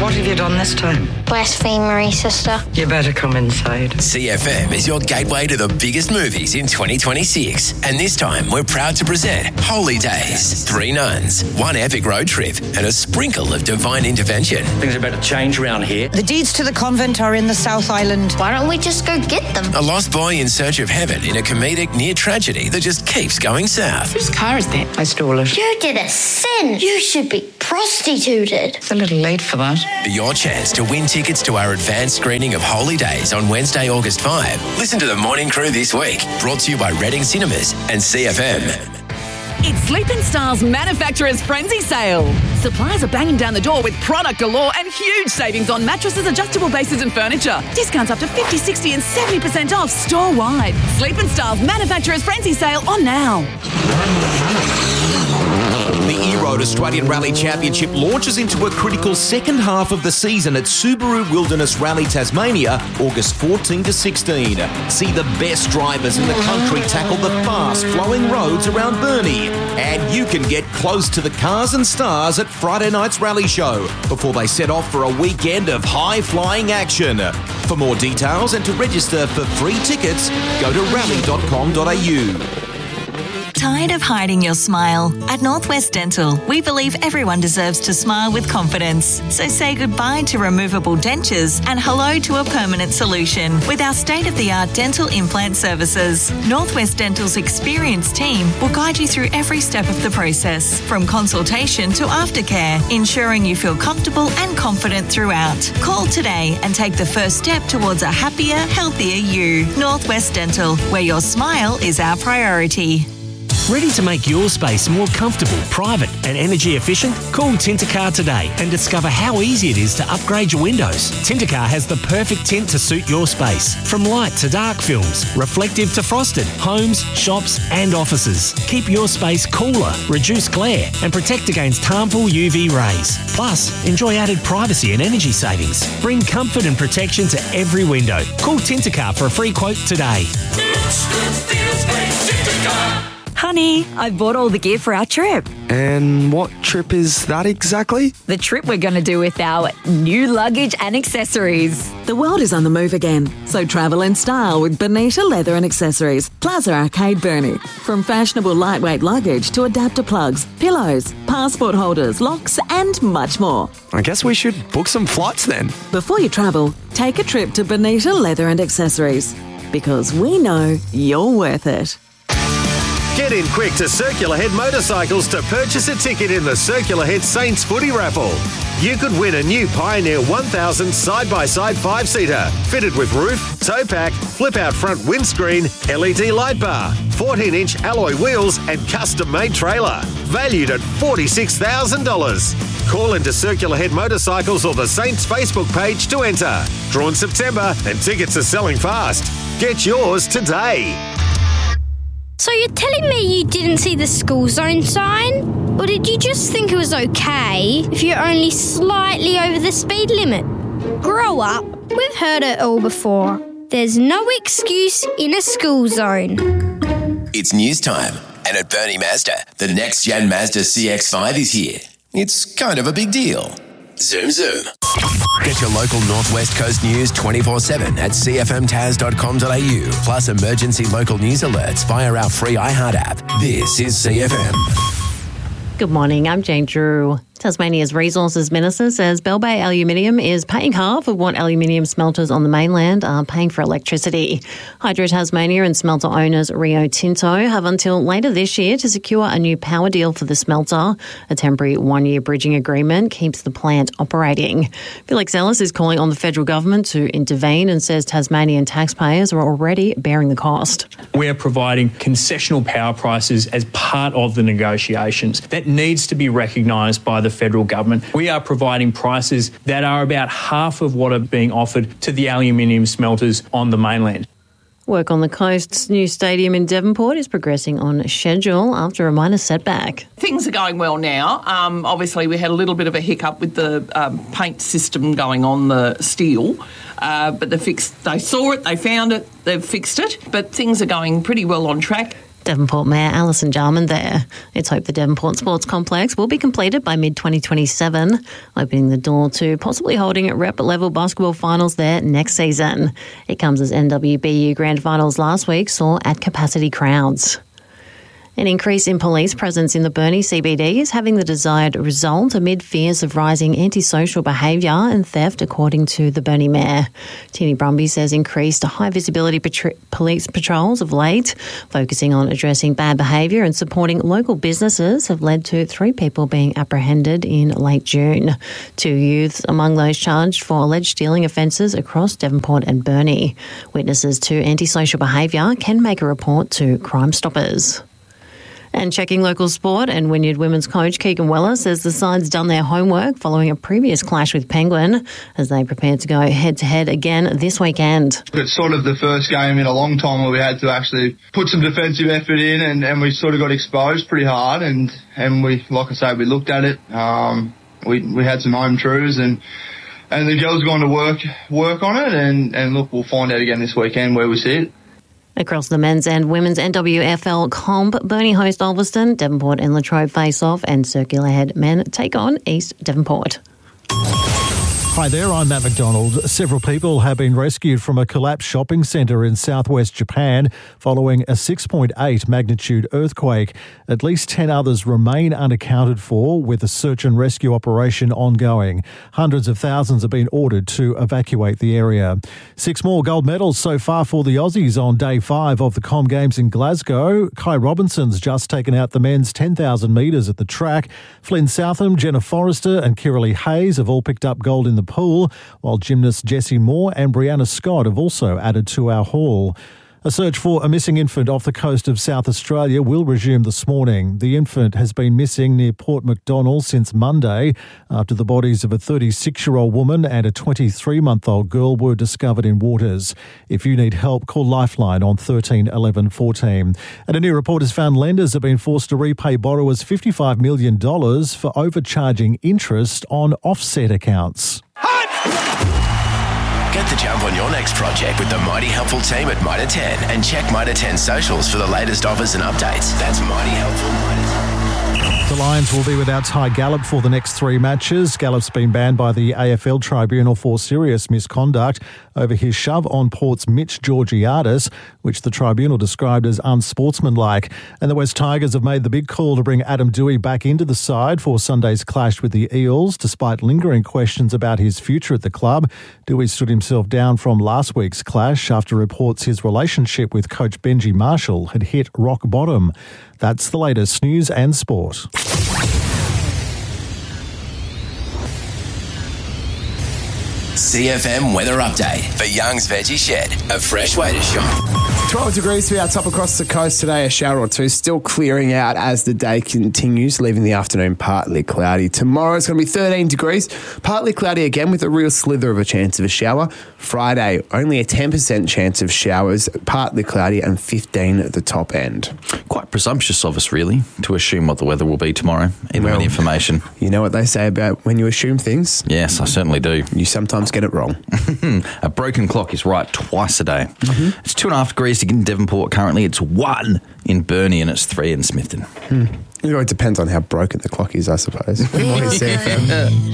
What have you done this time? Blasphemery, sister. You better come inside. CFM is your gateway to the biggest movies in 2026. And this time, we're proud to present Holy Days. 3 nuns, 1 epic road trip, and a sprinkle of divine intervention. Things are about to change around here. The deeds to the convent are in the South Island. Why don't we just go get them? A lost boy in search of heaven in a comedic near tragedy that just keeps going south. Whose car is that? I stole it. You did a sin. You should be prostituted. It's a little late for that. Your chance to win tickets to our advanced screening of Holy Days on Wednesday, August 5. Listen to The Morning Crew this week. Brought to you by Reading Cinemas and CFM. It's Sleeping Styles Manufacturer's Frenzy Sale. Suppliers are banging down the door with product galore and huge savings on mattresses, adjustable bases and furniture. Discounts up to 50, 60 and 70% off store-wide. Sleeping Styles Manufacturer's Frenzy Sale on now. The E-Road Australian Rally Championship launches into a critical second half of the season at Subaru Wilderness Rally Tasmania, August 14 to 16. See the best drivers in the country tackle the fast-flowing roads around Burnie. And you can get close to the cars and stars at Friday night's rally show before they set off for a weekend of high-flying action. For more details and to register for free tickets, go to rally.com.au. Tired of hiding your smile? At Northwest Dental, we believe everyone deserves to smile with confidence. So say goodbye to removable dentures and hello to a permanent solution with our state-of-the-art dental implant services. Northwest Dental's experienced team will guide you through every step of the process, from consultation to aftercare, ensuring you feel comfortable and confident throughout. Call today and take the first step towards a happier, healthier you. Northwest Dental, where your smile is our priority. Ready to make your space more comfortable, private and energy efficient? Call Tintercar today and discover how easy it is to upgrade your windows. Tintercar has the perfect tint to suit your space. From light to dark films, reflective to frosted, homes, shops and offices. Keep your space cooler, reduce glare and protect against harmful UV rays. Plus, enjoy added privacy and energy savings. Bring comfort and protection to every window. Call Tintercar for a free quote today. Honey, I bought all the gear for our trip. And what trip is that exactly? The trip we're going to do with our new luggage and accessories. The world is on the move again, so travel in style with Bonita Leather and Accessories, Plaza Arcade Burnie. From fashionable lightweight luggage to adapter plugs, pillows, passport holders, locks and much more. I guess we should book some flights then. Before you travel, take a trip to Bonita Leather and Accessories, because we know you're worth it. Get in quick to Circular Head Motorcycles to purchase a ticket in the Circular Head Saints footy raffle. You could win a new Pioneer 1000 side-by-side 5-seater, fitted with roof, tow pack, flip-out front windscreen, LED light bar, 14-inch alloy wheels and custom-made trailer. Valued at $46,000. Call into Circular Head Motorcycles or the Saints Facebook page to enter. Drawn September and tickets are selling fast. Get yours today. So you're telling me you didn't see the school zone sign? Or did you just think it was okay if you're only slightly over the speed limit? Grow up. We've heard it all before. There's no excuse in a school zone. It's news time. And at Burnie Mazda, the next-gen Mazda CX-5 is here. It's kind of a big deal. Zoom, zoom. Get your local Northwest Coast news 24/7 at cfmtas.com.au. Plus emergency local news alerts via our free iHeart app. This is CFM. Good morning, I'm Jane Drew. Tasmania's Resources Minister says Bell Bay Aluminium is paying half of what aluminium smelters on the mainland are paying for electricity. Hydro Tasmania and smelter owners Rio Tinto have until later this year to secure a new power deal for the smelter. A temporary one-year bridging agreement keeps the plant operating. Felix Ellis is calling on the federal government to intervene and says Tasmanian taxpayers are already bearing the cost. We are providing concessional power prices as part of the negotiations. That needs to be recognised by the federal government. We are providing prices that are about half of what are being offered to the aluminium smelters on the mainland. Work on the coast's new stadium in Devonport is progressing on schedule after a minor setback. Things are going well now. Obviously, we had a little bit of a hiccup with the paint system going on the steel, but they saw it, they found it, they've fixed it, but things are going pretty well on track. Devonport Mayor Alison Jarman there. It's hoped the Devonport Sports Complex will be completed by mid-2027, opening the door to possibly holding rep-level basketball finals there next season. It comes as NWBU Grand Finals last week saw at-capacity crowds. An increase in police presence in the Burnie CBD is having the desired result amid fears of rising antisocial behaviour and theft, according to the Burnie Mayor. Tini Brumby says increased high-visibility police patrols of late, focusing on addressing bad behaviour and supporting local businesses, have led to 3 people being apprehended in late June. 2 youths among those charged for alleged stealing offences across Devonport and Burnie. Witnesses to antisocial behaviour can make a report to Crime Stoppers. And checking local sport, and Wynyard women's coach Keegan Weller says the side's done their homework following a previous clash with Penguin as they prepare to go head-to-head again this weekend. It's sort of the first game in a long time where we had to actually put some defensive effort in, and we sort of got exposed pretty hard, and we, like I say, we looked at it. We had some home truths, and the girls are going to work on it, and look, we'll find out again this weekend where we see it. Across the men's and women's NWFL comp, Burnie host Ulverston, Devonport and Latrobe face off, and Circular Head men take on East Devonport. Hi there, I'm Matt McDonald. Several people have been rescued from a collapsed shopping centre in southwest Japan following a 6.8 magnitude earthquake. At least 10 others remain unaccounted for, with a search and rescue operation ongoing. Hundreds of thousands have been ordered to evacuate the area. 6 more gold medals so far for the Aussies on day 5 of the Com Games in Glasgow. Kai Robinson's just taken out the men's 10,000 metres at the track. Flynn Southam, Jenna Forrester and Kiralee Hayes have all picked up gold in the pool, while gymnasts Jessie Moore and Brianna Scott have also added to our haul. A search for a missing infant off the coast of South Australia will resume this morning. The infant has been missing near Port MacDonnell since Monday after the bodies of a 36-year-old woman and a 23-month-old girl were discovered in waters. If you need help, call Lifeline on 13 11 14. And a new report has found lenders have been forced to repay borrowers $55 million for overcharging interest on offset accounts. Get the jump on your next project with the Mighty Helpful team at Mitre 10 and check Mitre 10 socials for the latest offers and updates. That's Mighty Helpful Mitre 10. The Lions will be without Ty Gallup for the next 3 matches. Gallup's been banned by the AFL Tribunal for serious misconduct over his shove on Port's Mitch Georgiadis, which the tribunal described as unsportsmanlike. And the West Tigers have made the big call to bring Adam Doueihi back into the side for Sunday's clash with the Eels, despite lingering questions about his future at the club. Doueihi stood himself down from last week's clash after reports his relationship with coach Benji Marshall had hit rock bottom. That's the latest news and sport. CFM weather update for Young's Veggie Shed, a fresh way to shop. 12 degrees to our top across the coast today, a shower or two still clearing out as the day continues, leaving the afternoon partly cloudy. Tomorrow it's going to be 13 degrees, partly cloudy again with a real slither of a chance of a shower. Friday, only a 10% chance of showers, partly cloudy and 15 at the top end. Quite presumptuous of us, really, to assume what the weather will be tomorrow, even with information. You know what they say about when you assume things? Yes, I certainly do. You sometimes get it wrong. A broken clock is right twice a day. Mm-hmm. It's 2.5 degrees to get in Devonport currently. It's 1 in Burnie and it's 3 in Smithton. It depends on how broken the clock is, I suppose. Good morning, CFM.